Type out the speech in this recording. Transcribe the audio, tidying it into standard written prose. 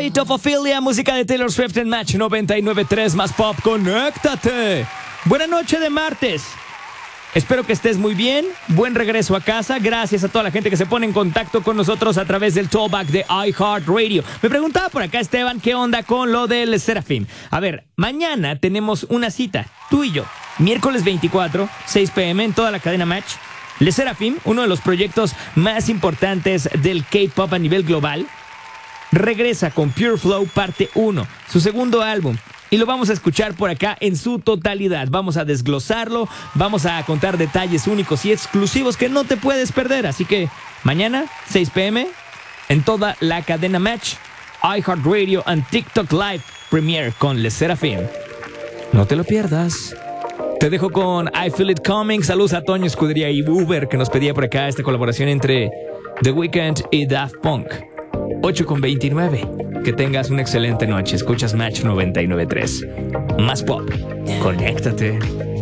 State of Ophelia, música de Taylor Swift en Match 99.3 más pop. ¡Conéctate! Buena noche de martes. Espero que estés muy bien. Buen regreso a casa. Gracias a toda la gente que se pone en contacto con nosotros a través del Tollback de iHeartRadio. Me preguntaba por acá, Esteban, ¿qué onda con lo del Seraphim? A ver, mañana tenemos una cita, tú y yo. Miércoles 24, 6 p.m. en toda la cadena Match. Le Seraphim, uno de los proyectos más importantes del K-pop a nivel global, regresa con Pure Flow Parte 1, su segundo álbum. Y lo vamos a escuchar por acá en su totalidad. Vamos a desglosarlo, vamos a contar detalles únicos y exclusivos que no te puedes perder. Así que mañana, 6 p.m., en toda la cadena Match, iHeartRadio and TikTok Live Premiere con Le Seraphim. No te lo pierdas. Te dejo con I Feel It Coming. Saludos a Toño Escudería y Uber, que nos pedía por acá esta colaboración entre The Weeknd y Daft Punk. 8:29. Que tengas una excelente noche. Escuchas Match 99.3. Más pop. Conéctate.